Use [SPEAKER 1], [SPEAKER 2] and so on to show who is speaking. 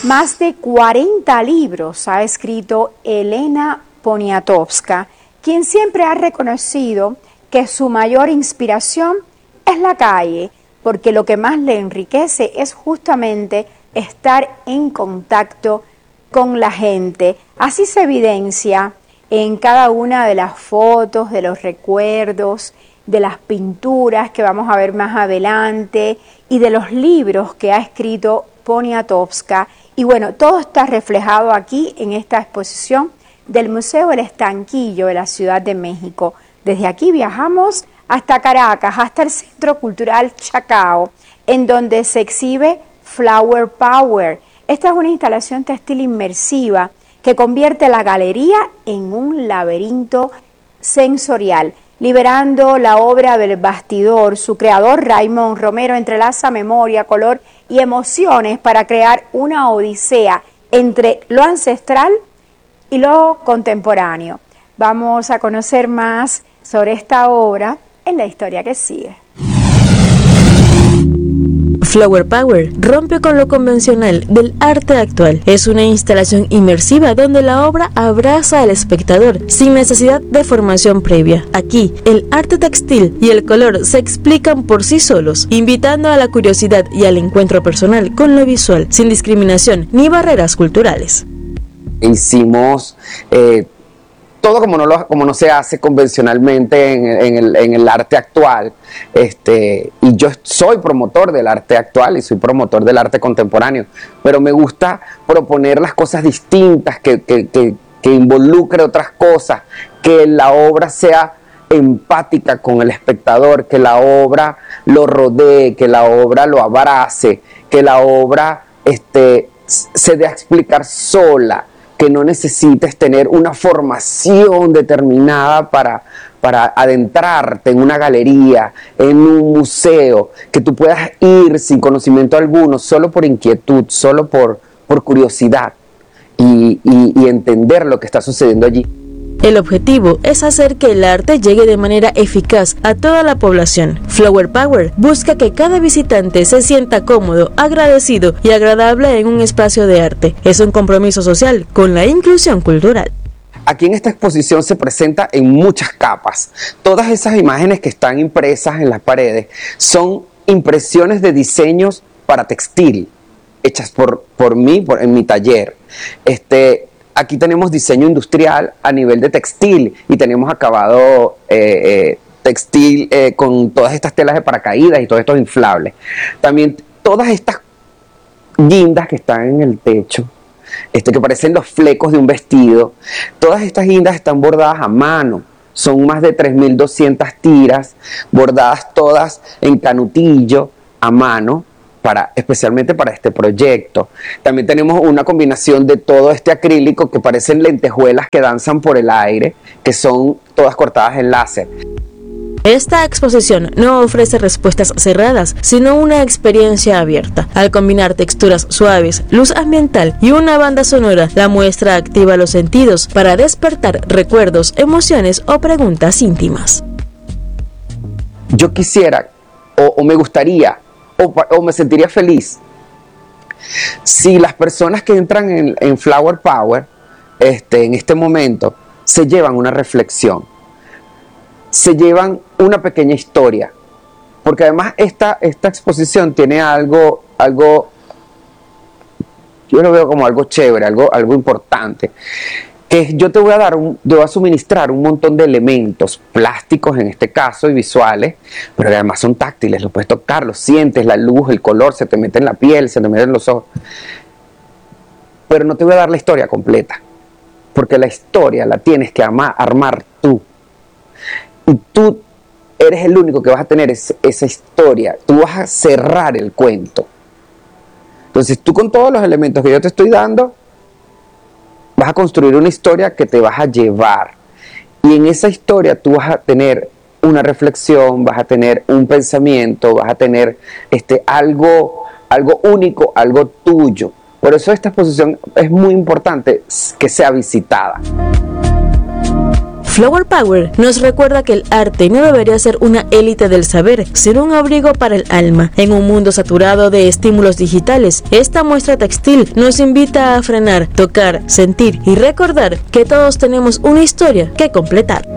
[SPEAKER 1] Más de 40 libros ha escrito Elena Poniatowska, quien siempre ha reconocido que su mayor inspiración es la calle, porque lo que más le enriquece es justamente estar en contacto con la gente. Así se evidencia en cada una de las fotos, de los recuerdos, de las pinturas que vamos a ver más adelante y de los libros que ha escrito Poniatowska. Y bueno, todo está reflejado aquí en esta exposición del Museo El Estanquillo de la Ciudad de México. Desde aquí viajamos hasta Caracas, hasta el Centro Cultural Chacao, en donde se exhibe Flower Power. Esta es una instalación textil inmersiva que convierte la galería en un laberinto sensorial. Liberando la obra del bastidor, su creador Raymond Romero entrelaza memoria, color y emociones para crear una odisea entre lo ancestral y lo contemporáneo. Vamos a conocer más sobre esta obra en la historia que sigue.
[SPEAKER 2] Flower Power rompe con lo convencional del arte actual. Es una instalación inmersiva donde la obra abraza al espectador sin necesidad de formación previa. Aquí, el arte textil y el color se explican por sí solos, invitando a la curiosidad y al encuentro personal con lo visual, sin discriminación ni barreras culturales.
[SPEAKER 3] Hicimos todo como no se hace convencionalmente en el arte actual, y yo soy promotor del arte actual y soy promotor del arte contemporáneo, pero me gusta proponer las cosas distintas, que involucre otras cosas, que la obra sea empática con el espectador, que la obra lo rodee, que la obra lo abrace, que la obra se dé a explicar sola, que no necesites tener una formación determinada para adentrarte en una galería, en un museo, que tú puedas ir sin conocimiento alguno, solo por inquietud, solo por curiosidad y entender lo que está sucediendo allí.
[SPEAKER 2] El objetivo es hacer que el arte llegue de manera eficaz a toda la población. Flower Power busca que cada visitante se sienta cómodo, agradecido y agradable en un espacio de arte. Es un compromiso social con la inclusión cultural.
[SPEAKER 3] Aquí en esta exposición se presenta en muchas capas. Todas esas imágenes que están impresas en las paredes son impresiones de diseños para textil, hechas por mí en mi taller. Aquí tenemos diseño industrial a nivel de textil y tenemos acabado textil con todas estas telas de paracaídas y todos estos inflables. También todas estas guindas que están en el techo, que parecen los flecos de un vestido, todas estas guindas están bordadas a mano. Son más de 3.200 tiras, bordadas todas en canutillo, a mano, especialmente para este proyecto. También tenemos una combinación de todo este acrílico que parecen lentejuelas que danzan por el aire, que son todas cortadas en láser.
[SPEAKER 2] Esta exposición no ofrece respuestas cerradas, sino una experiencia abierta. Al combinar texturas suaves, luz ambiental y una banda sonora, la muestra activa los sentidos para despertar recuerdos, emociones o preguntas íntimas.
[SPEAKER 3] Yo quisiera, o me gustaría, o me sentiría feliz si las personas que entran en Flower Power en este momento se llevan una reflexión, se llevan una pequeña historia, porque además esta exposición tiene algo yo lo veo como algo chévere, algo importante, que yo te voy a suministrar un montón de elementos plásticos en este caso y visuales, pero que además son táctiles, los puedes tocar, los sientes, la luz, el color, se te mete en la piel, se te mete en los ojos. Pero no te voy a dar la historia completa, porque la historia la tienes que armar tú. Y tú eres el único que vas a tener esa historia, tú vas a cerrar el cuento. Entonces tú, con todos los elementos que yo te estoy dando, vas a construir una historia que te vas a llevar, y en esa historia tú vas a tener una reflexión, vas a tener un pensamiento, vas a tener algo único, algo tuyo. Por eso esta exposición es muy importante que sea visitada.
[SPEAKER 2] Flower Power nos recuerda que el arte no debería ser una élite del saber, sino un abrigo para el alma. En un mundo saturado de estímulos digitales, esta muestra textil nos invita a frenar, tocar, sentir y recordar que todos tenemos una historia que completar.